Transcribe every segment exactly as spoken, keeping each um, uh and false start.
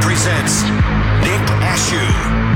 presents Nick Ashew.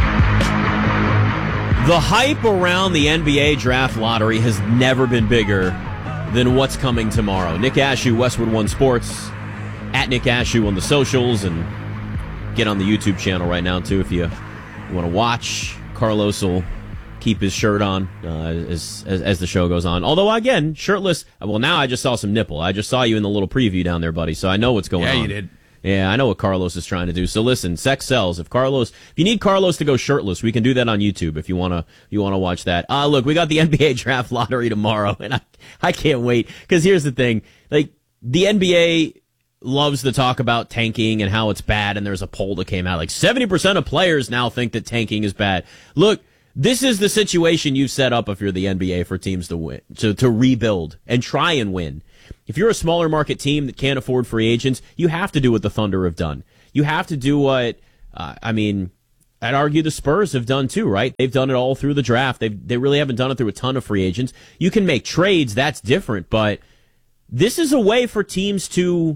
The hype around the N B A draft lottery has never been bigger than what's coming tomorrow. Nick Ashew, Westwood One Sports, at Nick Ashew on the socials, and get on the YouTube channel right now, too, if you, you want to watch. Carlos will keep his shirt on uh, as, as as the show goes on. Although, again, shirtless. Well, now I just saw some nipple. I just saw you in the little preview down there, buddy, so I know what's going yeah, on. Yeah, you did. Yeah, I know what Carlos is trying to do. So listen, sex sells. If Carlos, if you need Carlos to go shirtless, we can do that on YouTube if you wanna, you wanna watch that. Uh, look, we got the N B A draft lottery tomorrow, and I, I can't wait. Cause here's the thing, like, the N B A loves to talk about tanking and how it's bad, and there's a poll that came out, like seventy percent of players now think that tanking is bad. Look, this is the situation you've set up if you're the N B A for teams to win, to, to rebuild and try and win. If you're a smaller market team that can't afford free agents, you have to do what the Thunder have done. You have to do what, uh, I mean, I'd argue the Spurs have done too, right? They've done it all through the draft. They they really haven't done it through a ton of free agents. You can make trades, that's different, but this is a way for teams to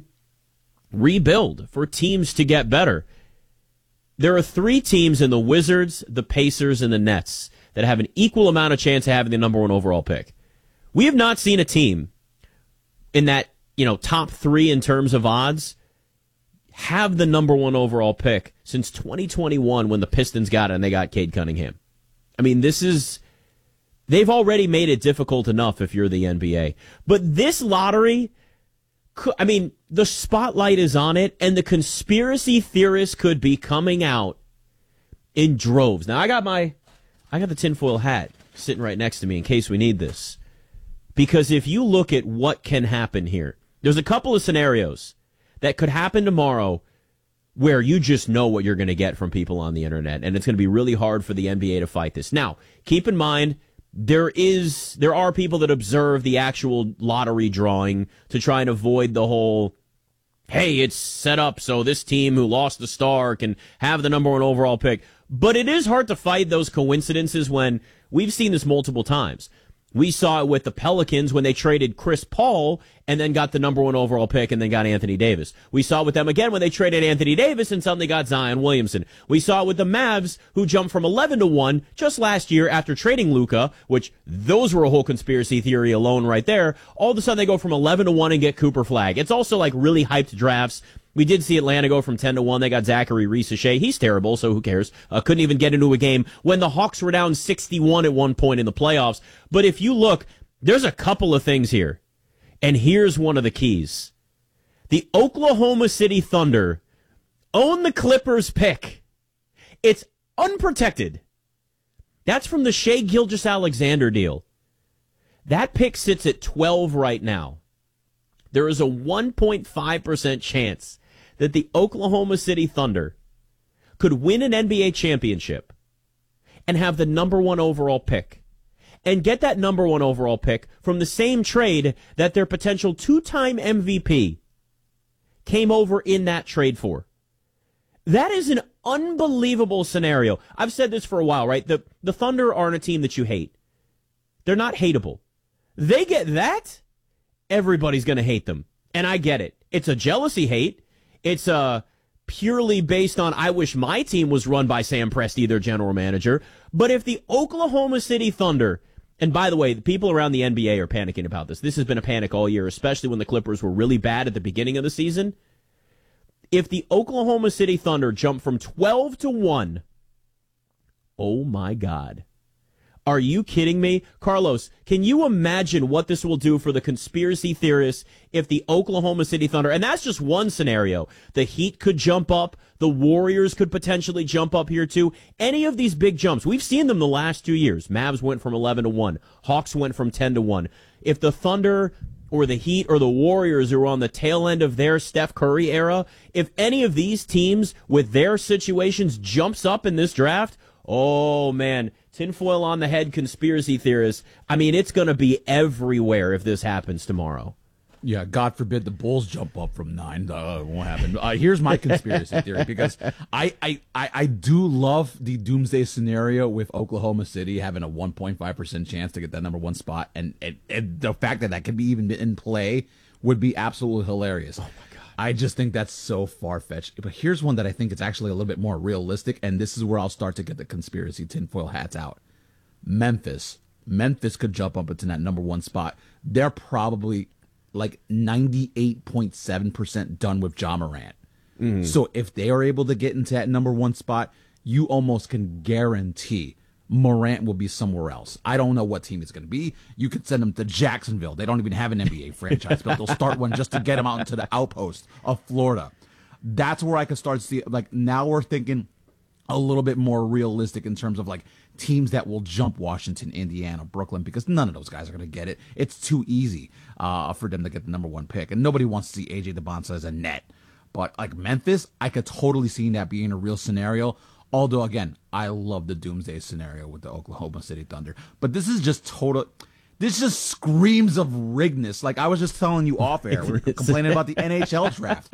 rebuild, for teams to get better. There are three teams in the Wizards, the Pacers, and the Nets that have an equal amount of chance of having the number one overall pick. We have not seen a team in that, you know, top three in terms of odds have the number one overall pick since twenty twenty-one when the Pistons got it and they got Cade Cunningham. I mean, this is, they've already made it difficult enough if you're the N B A. But this lottery, I mean, the spotlight is on it, and the conspiracy theorists could be coming out in droves. Now, I got my, I got the tinfoil hat sitting right next to me in case we need this. Because if you look at what can happen here, there's a couple of scenarios that could happen tomorrow where you just know what you're going to get from people on the internet, and it's going to be really hard for the N B A to fight this. Now, keep in mind, there is there are people that observe the actual lottery drawing to try and avoid the whole, hey, it's set up so this team who lost the star can have the number one overall pick. But it is hard to fight those coincidences when we've seen this multiple times. We saw it with the Pelicans when they traded Chris Paul and then got the number one overall pick and then got Anthony Davis. We saw it with them again when they traded Anthony Davis and suddenly got Zion Williamson. We saw it with the Mavs, who jumped from eleven to one just last year after trading Luka, which those were a whole conspiracy theory alone right there. All of a sudden they go from eleven to one and get Cooper Flagg. It's also like really hyped drafts. We did see Atlanta go from ten to one. They got Zachary Reese-Shea. He's terrible, so who cares? Uh, couldn't even get into a game when the Hawks were down sixty-one at one point in the playoffs. But if you look, there's a couple of things here. And here's one of the keys. The Oklahoma City Thunder own the Clippers pick. It's unprotected. That's from the Shai Gilgeous-Alexander deal. That pick sits at twelve right now. There is a one point five percent chance that the Oklahoma City Thunder could win an N B A championship and have the number one overall pick and get that number one overall pick from the same trade that their potential two-time M V P came over in that trade for. That is an unbelievable scenario. I've said this for a while, right? The, the Thunder aren't a team that you hate. They're not hateable. They get that, everybody's going to hate them. And I get it. It's a jealousy hate. It's uh, purely based on, I wish my team was run by Sam Presti, their general manager. But if the Oklahoma City Thunder, and by the way, the people around the N B A are panicking about this. This has been a panic all year, especially when the Clippers were really bad at the beginning of the season. If the Oklahoma City Thunder jump from twelve to one, oh my God. Are you kidding me? Carlos, can you imagine what this will do for the conspiracy theorists if the Oklahoma City Thunder, and that's just one scenario, the Heat could jump up, the Warriors could potentially jump up here too. Any of these big jumps, we've seen them the last two years. Mavs went from eleven to one. Hawks went from ten to one. If the Thunder or the Heat or the Warriors who are on the tail end of their Steph Curry era, if any of these teams with their situations jumps up in this draft, oh man, tinfoil on the head conspiracy theorists. I mean, it's going to be everywhere if this happens tomorrow. Yeah, God forbid the Bulls jump up from nine. Uh, it won't happen. Uh, here's my conspiracy theory, because I, I, I, I do love the doomsday scenario with Oklahoma City having a one point five percent chance to get that number one spot. And, and, and the fact that that could be even in play would be absolutely hilarious. Oh, my God. I just think that's so far-fetched. But here's one that I think is actually a little bit more realistic, and this is where I'll start to get the conspiracy tinfoil hats out. Memphis. Memphis could jump up into that number one spot. They're probably like ninety-eight point seven percent done with Ja Morant. Mm-hmm. So if they are able to get into that number one spot, you almost can guarantee Morant will be somewhere else. I don't know what team it's going to be. You could send him to Jacksonville. They don't even have an N B A franchise, but they'll start one just to get him out into the outpost of Florida. That's where I could start to see, like, now we're thinking a little bit more realistic in terms of, like, teams that will jump Washington, Indiana, Brooklyn, because none of those guys are going to get it. It's too easy uh, for them to get the number one pick, and nobody wants to see A J DeBonsa as a net. But, like, Memphis, I could totally see that being a real scenario. Although, again, I love the doomsday scenario with the Oklahoma City Thunder. But this is just total... This just screams of riggedness. Like I was just telling you off air. We're complaining about the N H L draft.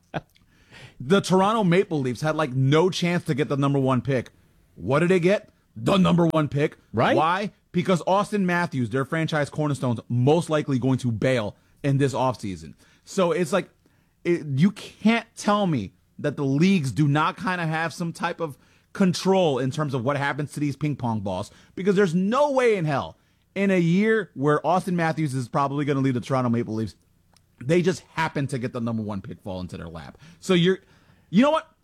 The Toronto Maple Leafs had, like, no chance to get the number one pick. What did they get? The number one pick. Right. Why? Because Austin Matthews, their franchise cornerstones, most likely going to bail in this offseason. So it's like, it, you can't tell me that the leagues do not kind of have some type of control in terms of what happens to these ping pong balls, because there's no way in hell in a year where Austin Matthews is probably going to lead the Toronto Maple Leafs, they just happen to get the number one pick fall into their lap. So you're, you know what?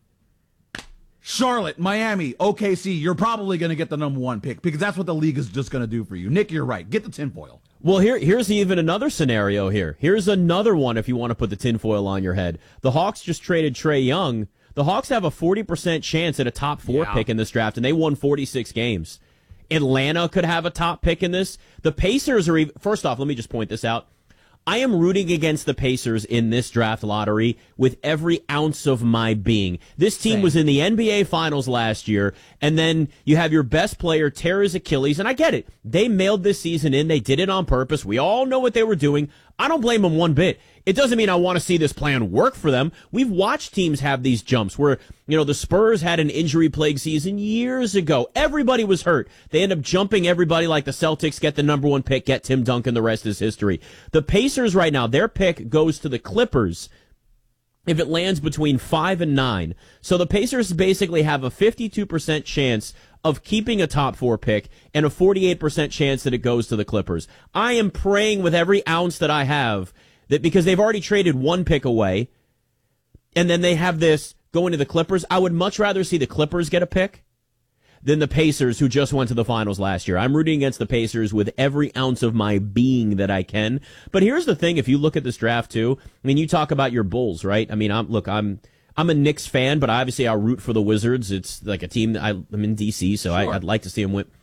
Charlotte, Miami, O K C, you're probably going to get the number one pick because that's what the league is just going to do for you. Nick, you're right. Get the tinfoil. Well, here, here's even another scenario here. Here's another one if you want to put the tinfoil on your head. The Hawks just traded Trae Young. The Hawks have a forty percent chance at a top four yeah. pick in this draft, and they won forty-six games. Atlanta could have a top pick in this. The Pacers are even, first off, let me just point this out. I am rooting against the Pacers in this draft lottery with every ounce of my being. This team Same. was in the N B A Finals last year, and then you have your best player tear his Achilles, and I get it. They mailed this season in. They did it on purpose. We all know what they were doing. I don't blame them one bit. It doesn't mean I want to see this plan work for them. We've watched teams have these jumps where, you know, the Spurs had an injury-plagued season years ago. Everybody was hurt. They end up jumping everybody like the Celtics, get the number one pick, get Tim Duncan, the rest is history. The Pacers right now, their pick goes to the Clippers if it lands between five and nine. So the Pacers basically have a fifty-two percent chance of keeping a top four pick and a forty-eight percent chance that it goes to the Clippers. I am praying with every ounce that I have that because they've already traded one pick away and then they have this going to the Clippers, I would much rather see the Clippers get a pick than the Pacers, who just went to the finals last year. I'm rooting against the Pacers with every ounce of my being that I can. But here's the thing, if you look at this draft too, I mean, you talk about your Bulls, right? I mean, I'm, look, I'm I'm a Knicks fan, but obviously I'll root for the Wizards. It's like a team that I, I'm in D C, so Sure. I, I'd like to see them win.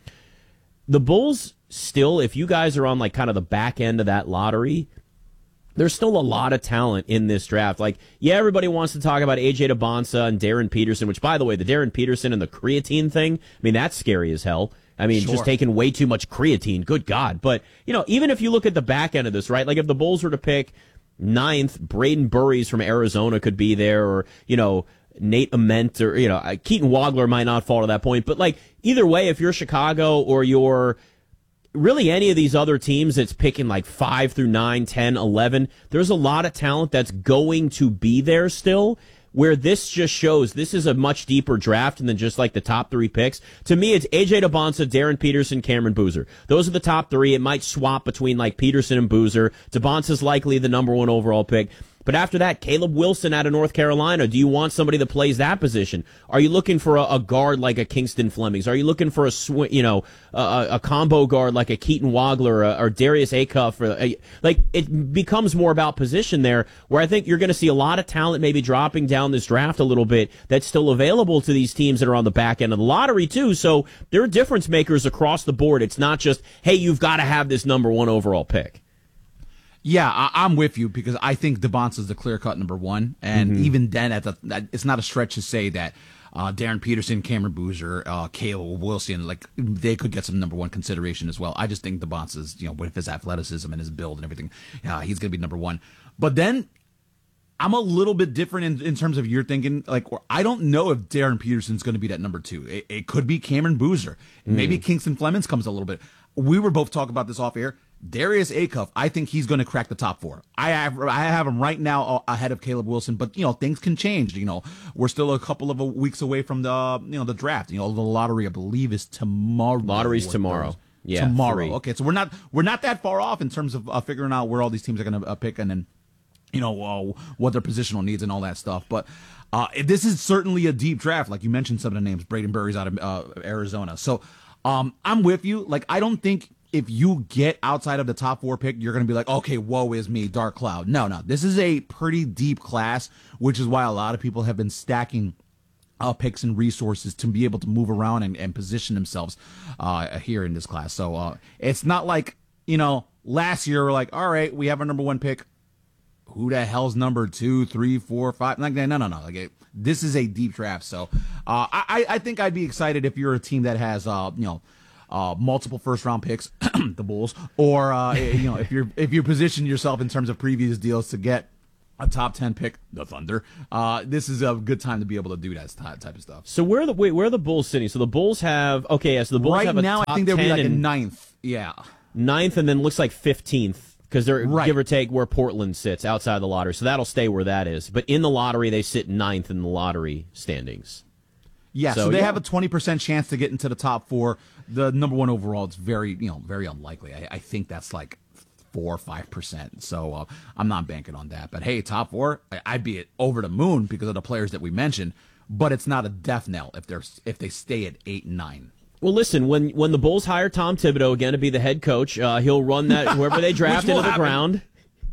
The Bulls still, if you guys are on like kind of the back end of that lottery, there's still a lot of talent in this draft. Like, yeah, everybody wants to talk about A J DeBonsa and Darren Peterson, which, by the way, the Darren Peterson and the creatine thing, I mean, that's scary as hell. I mean, Sure. just taking way too much creatine. Good God. But, you know, even if you look at the back end of this, right, like if the Bulls were to pick ninth, Braden Burries from Arizona could be there, or, you know, Nate Ament, or, you know, Keaton Wagler might not fall to that point. But, like, either way, if you're Chicago or you're really any of these other teams that's picking like five through nine, ten, eleven, there's a lot of talent that's going to be there still, where this just shows this is a much deeper draft than just like the top three picks. To me, it's A J DeBonsa, Darren Peterson, Cameron Boozer. Those are the top three. It might swap between like Peterson and Boozer. DeBonsa's likely the number one overall pick. But after that, Caleb Wilson out of North Carolina. Do you want somebody that plays that position? Are you looking for a, a guard like a Kingston Flemings? Are you looking for a sw- you know a, a combo guard like a Keaton Wagler or, or Darius Acuff? Or a, like it becomes more about position there, where I think you're going to see a lot of talent maybe dropping down this draft a little bit that's still available to these teams that are on the back end of the lottery too. So there are difference makers across the board. It's not just, hey, you've got to have this number one overall pick. Yeah, I, I'm with you because I think DeBonsa is the clear-cut number one, and mm-hmm. even then, at the, that, it's not a stretch to say that uh, Darren Peterson, Cameron Boozer, uh, Caleb Wilson, like they could get some number one consideration as well. I just think DeBonsa's, you know, with his athleticism and his build and everything, uh, he's going to be number one. But then I'm a little bit different in, in terms of your thinking. Like, I don't know if Darren Peterson's going to be that number two. It, it could be Cameron Boozer. Mm. Maybe Kingston Flemings comes a little bit. We were both talking about this off air. Darius Acuff, I think he's going to crack the top four. I have I have him right now ahead of Caleb Wilson, but you know things can change. You know we're still a couple of weeks away from the you know the draft. You know the lottery, I believe, is tomorrow. Lottery's tomorrow. Yeah, tomorrow. three. Okay, so we're not we're not that far off in terms of uh, figuring out where all these teams are going to uh, pick and then you know uh, what their positional needs and all that stuff. But uh, this is certainly a deep draft, like you mentioned some of the names. Braden Burry's out of uh, Arizona, so um, I'm with you. Like I don't think. If you get outside of the top four pick, you're going to be like, okay, woe is me, dark cloud. No, no, this is a pretty deep class, which is why a lot of people have been stacking uh, picks and resources to be able to move around and, and position themselves uh, here in this class. So uh, it's not like, you know, last year we're like, all right, we have our number one pick. Who the hell's number two, three, four, five? Like, no, no, no. Like, it, this is a deep draft. So uh, I, I think I'd be excited if you're a team that has, uh, you know, Uh, multiple first round picks, the Bulls, or uh, you know if you're if you position yourself in terms of previous deals to get a top ten pick, the Thunder. Uh, this is a good time to be able to do that type of stuff. So where are the wait where are the Bulls sitting? So the Bulls have okay, yeah, so the Bulls right have a now. top I think they'll be like a and ninth. Yeah, ninth, and then looks like fifteenth because they're right. give or take where Portland sits outside the lottery. So that'll stay where that is. But in the lottery, they sit ninth in the lottery standings. Yeah, so, so they yeah. have a twenty percent chance to get into the top four. The number one overall, it's very, you know, very unlikely. I, I think that's like four or five percent. So uh, I'm not banking on that. But hey, top four, I, I'd be over the moon because of the players that we mentioned. But it's not a death knell if they're if they stay at eight and nine. Well, listen, when when the Bulls hire Tom Thibodeau again to be the head coach, uh, he'll run that whoever they draft into the happen. ground.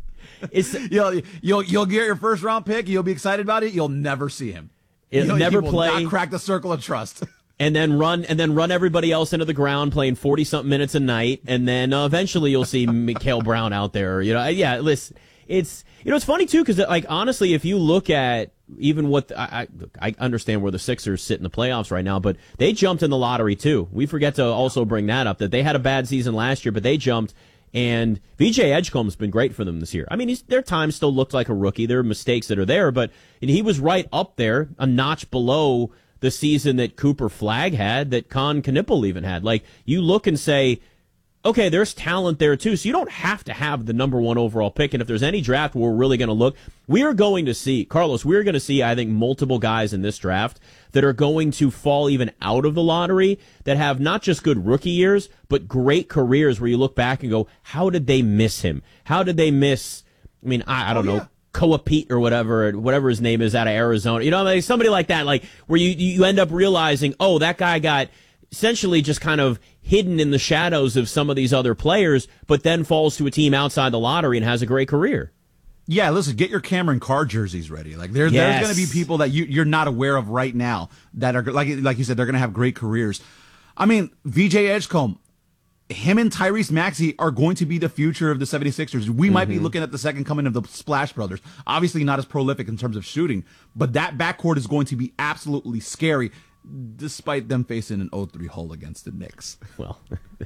It's, you'll you'll you'll get your first round pick. You'll be excited about it. You'll never see him. He'll You'll, never he will play. Not crack the circle of trust. And then run, and then run everybody else into the ground, playing forty something minutes a night, and then uh, eventually you'll see Mikal Brown out there. You know, yeah. Listen, it's you know it's funny too because like honestly, if you look at even what the, I, I I understand where the Sixers sit in the playoffs right now, but they jumped in the lottery too. We forget to also bring that up that they had a bad season last year, but they jumped. And V J Edgecombe's been great for them this year. I mean, he's, their time still looked like a rookie. There are mistakes that are there, but he was right up there, a notch below the season that Cooper Flagg had, that Con Knipple even had. Like, you look and say, okay, there's talent there too, so you don't have to have the number one overall pick. And if there's any draft where we're really going to look, we are going to see, Carlos, we're going to see, I think, multiple guys in this draft that are going to fall even out of the lottery that have not just good rookie years, but great careers where you look back and go, how did they miss him? How did they miss, I mean, I, I don't oh, yeah. know, Koa Pete or whatever, whatever his name is out of Arizona. You know, like somebody like that, like where you, you end up realizing, oh, that guy got essentially just kind of hidden in the shadows of some of these other players, but then falls to a team outside the lottery and has a great career. Yeah, listen, get your Cameron Carr jerseys ready. Like there, yes. there's going to be people that you, you're not aware of right now that are, like like you said, they're going to have great careers. I mean, V J Edgecombe, him and Tyrese Maxey are going to be the future of the seventy-sixers. We mm-hmm. might be looking at the second coming of the Splash Brothers. Obviously not as prolific in terms of shooting, but that backcourt is going to be absolutely scary, despite them facing an oh three hole against the Knicks. Well,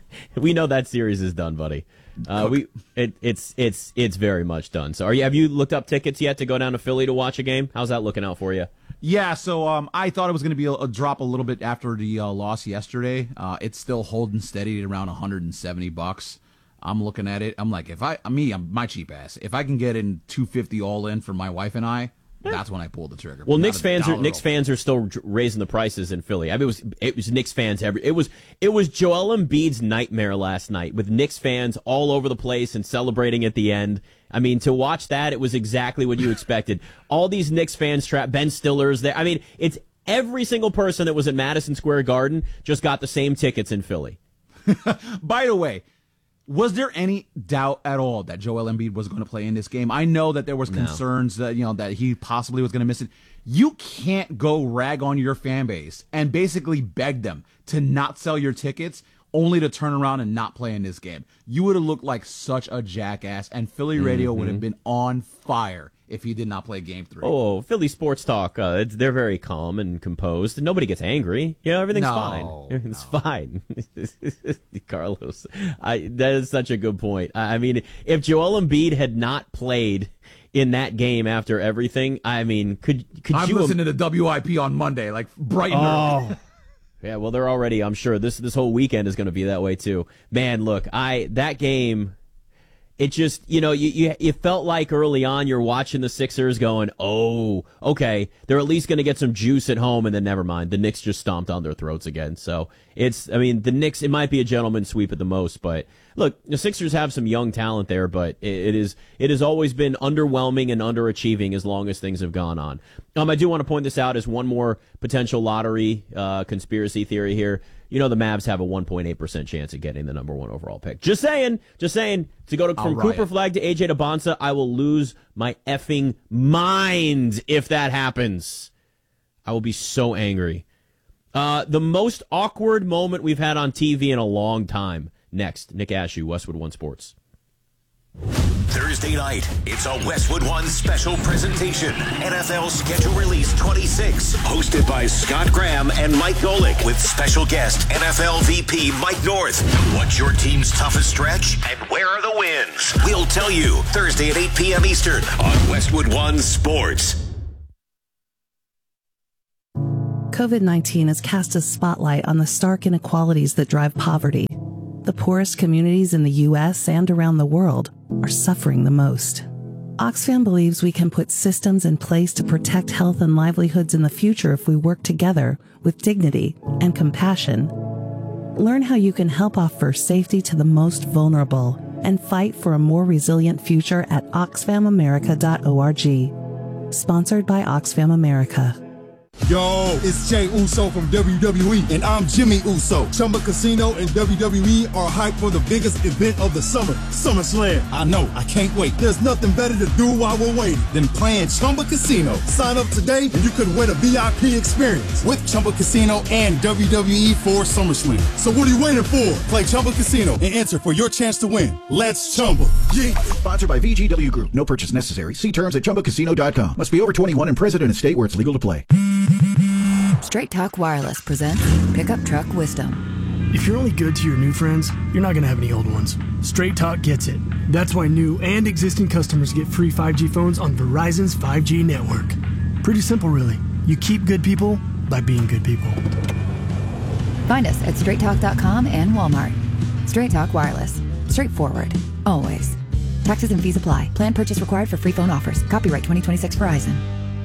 we know that series is done, buddy. Uh, we it, it's it's it's very much done. So, are you have you looked up tickets yet to go down to Philly to watch a game? How's that looking out for you? Yeah, so um, I thought it was going to be a, a drop a little bit after the uh, loss yesterday. Uh, it's still holding steady at around one hundred seventy bucks. I'm looking at it. I'm like, if I me, I'm my cheap ass. If I can get in two fifty all in for my wife and I. That's when I pulled the trigger. Well, Knicks fans are Knicks fans are still raising the prices in Philly. I mean, it was it was Knicks fans every. It was it was Joel Embiid's nightmare last night with Knicks fans all over the place and celebrating at the end. I mean, to watch that, it was exactly what you expected. All these Knicks fans, trap Ben Stiller's there. I mean, it's every single person that was at Madison Square Garden just got the same tickets in Philly. By the way, was there any doubt at all that Joel Embiid was going to play in this game? I know that there was concerns no. that you know that he possibly was going to miss it. You can't go rag on your fan base and basically beg them to not sell your tickets only to turn around and not play in this game. You would have looked like such a jackass, and Philly radio mm-hmm. would have been on fire if he did not play game three. Oh, Philly sports talk, uh, it's, they're very calm and composed. Nobody gets angry. You know, everything's no, fine. Everything's no. fine. Carlos, I, that is such a good point. I mean, if Joel Embiid had not played in that game after everything, I mean, could could I'm you... I'm listening to W I P on Monday, like bright and oh. early. Yeah, well, they're already, I'm sure, this this whole weekend is going to be that way, too. Man, look, I that game, it just, you know, you, you you felt like early on you're watching the Sixers going, oh, okay, they're at least going to get some juice at home, and then never mind, the Knicks just stomped on their throats again. So it's, I mean, the Knicks, it might be a gentleman's sweep at the most, but look, the Sixers have some young talent there, but it, it is it has always been underwhelming and underachieving as long as things have gone on. Um, I do want to point this out as one more potential lottery uh, conspiracy theory here. You know, the Mavs have a one point eight percent chance of getting the number one overall pick. Just saying, just saying. To go to, from Cooper Flag to A J DeBonsa, I will lose my effing mind if that happens. I will be so angry. Uh, the most awkward moment we've had on T V in a long time. Next, Nick Ashew, Westwood One Sports. Thursday night, it's a Westwood One special presentation. N F L Schedule Release twenty-six, hosted by Scott Graham and Mike Golick, with special guest N F L V P Mike North. What's your team's toughest stretch, and where are the wins? We'll tell you Thursday at eight p.m. Eastern on Westwood One Sports. COVID nineteen has cast a spotlight on the stark inequalities that drive poverty. The poorest communities in the U S and around the world are suffering the most. Oxfam believes we can put systems in place to protect health and livelihoods in the future if we work together with dignity and compassion. Learn how you can help offer safety to the most vulnerable and fight for a more resilient future at oxfam america dot org. Sponsored by Oxfam America. Yo, it's Jay Uso from W W E, and I'm Jimmy Uso. Chumba Casino and W W E are hyped for the biggest event of the summer, SummerSlam. I know, I can't wait. There's nothing better to do while we're waiting than playing Chumba Casino. Sign up today and you could win a V I P experience with Chumba Casino and W W E for SummerSlam. So what are you waiting for? Play Chumba Casino and enter for your chance to win. Let's Chumba. Yeah. Sponsored by V G W Group. No purchase necessary. See terms at chumba casino dot com. Must be over twenty-one and present in a state where it's legal to play. Straight Talk Wireless presents Pickup Truck Wisdom. If you're only good to your new friends, you're not going to have any old ones. Straight Talk gets it. That's why new and existing customers get free five G phones on Verizon's five G network. Pretty simple, really. You keep good people by being good people. Find us at straight talk dot com and Walmart. Straight Talk Wireless. Straightforward. Always. Taxes and fees apply. Plan purchase required for free phone offers. Copyright twenty twenty-six Verizon.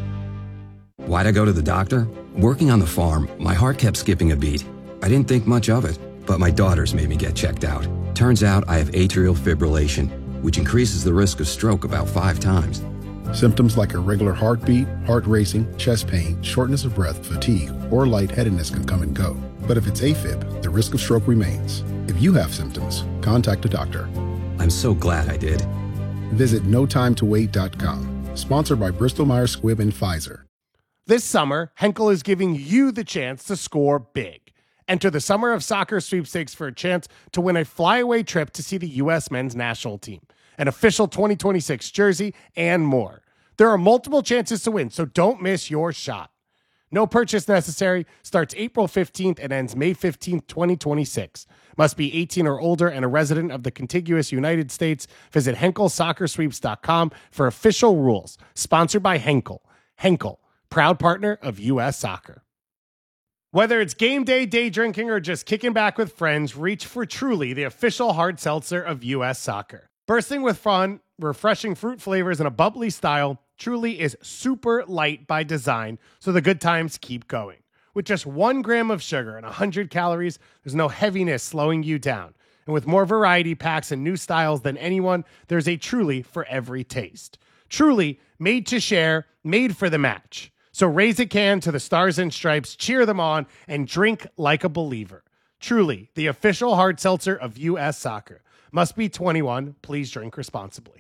Why'd I go to the doctor? Working on the farm, my heart kept skipping a beat. I didn't think much of it, but my daughters made me get checked out. Turns out I have atrial fibrillation, which increases the risk of stroke about five times. Symptoms like irregular heartbeat, heart racing, chest pain, shortness of breath, fatigue, or lightheadedness can come and go. But if it's AFib, the risk of stroke remains. If you have symptoms, contact a doctor. I'm so glad I did. Visit no time to wait dot com. Sponsored by Bristol Myers Squibb and Pfizer. This summer, Henkel is giving you the chance to score big. Enter the Summer of Soccer sweepstakes for a chance to win a flyaway trip to see the U S men's national team, an official twenty twenty-six jersey, and more. There are multiple chances to win, so don't miss your shot. No purchase necessary. Starts April fifteenth and ends May fifteenth, twenty twenty-six. Must be eighteen or older and a resident of the contiguous United States. Visit henkel soccer sweeps dot com for official rules. Sponsored by Henkel. Henkel, proud partner of U S Soccer. Whether it's game day, day drinking, or just kicking back with friends, reach for Truly, the official hard seltzer of U S Soccer. Bursting with fun, refreshing fruit flavors, and a bubbly style, Truly is super light by design, so the good times keep going. With just one gram of sugar and one hundred calories, there's no heaviness slowing you down. And with more variety packs and new styles than anyone, there's a Truly for every taste. Truly, made to share, made for the match. So raise a can to the Stars and Stripes, cheer them on, and drink like a believer. Truly, the official hard seltzer of U S Soccer. Must be twenty-one. Please drink responsibly.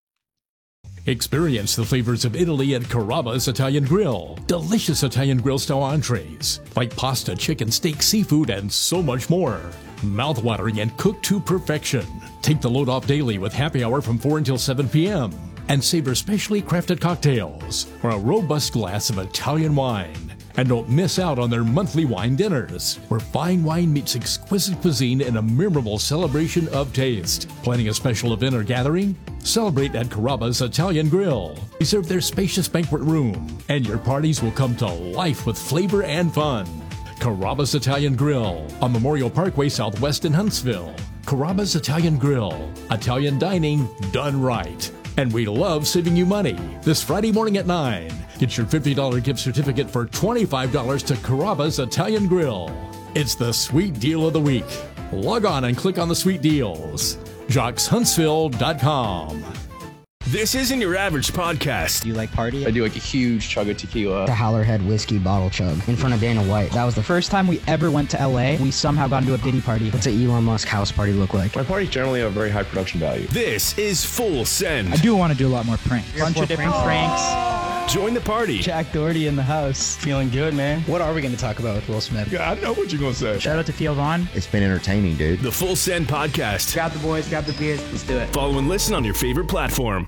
Experience the flavors of Italy at Carrabba's Italian Grill. Delicious Italian grill-style entrees, like pasta, chicken, steak, seafood, and so much more. Mouth-watering and cooked to perfection. Take the load off daily with happy hour from four until seven p.m. and savor specially crafted cocktails or a robust glass of Italian wine. And don't miss out on their monthly wine dinners, where fine wine meets exquisite cuisine in a memorable celebration of taste. Planning a special event or gathering? Celebrate at Carrabba's Italian Grill. Reserve their spacious banquet room, and your parties will come to life with flavor and fun. Carrabba's Italian Grill on Memorial Parkway Southwest in Huntsville. Carrabba's Italian Grill. Italian dining done right. And we love saving you money. This Friday morning at nine, get your fifty dollars gift certificate for twenty-five dollars to Carrabba's Italian Grill. It's the sweet deal of the week. Log on and click on the sweet deals. Jocks Huntsville dot com. This isn't your average podcast. Do you like party? I do like a huge chug of tequila. The Howlerhead whiskey bottle chug in front of Dana White. That was the first time we ever went to L A. We somehow got into a Diddy party. What's an Elon Musk house party look like? My parties generally have very high production value. This is Full Send. I do want to do a lot more pranks. Bunch of different pranks. pranks. Join the party. Jack Doherty in the house. Feeling good, man. What are we going to talk about with Will Smith? Yeah, I know what you're going to say. Shout out to Theo Vaughn. It's been entertaining, dude. The Full Send podcast. Grab the boys, grab the beers. Let's do it. Follow and listen on your favorite platform.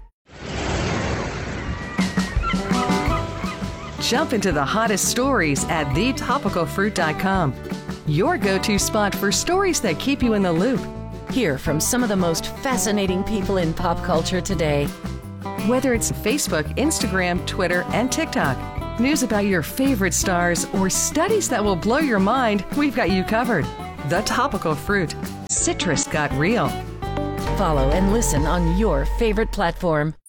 Jump into the hottest stories at the topical fruit dot com. Your go-to spot for stories that keep you in the loop. Hear from some of the most fascinating people in pop culture today. Whether it's Facebook, Instagram, Twitter, and TikTok, news about your favorite stars, or studies that will blow your mind, we've got you covered. The Topical Fruit. Citrus got real. Follow and listen on your favorite platform.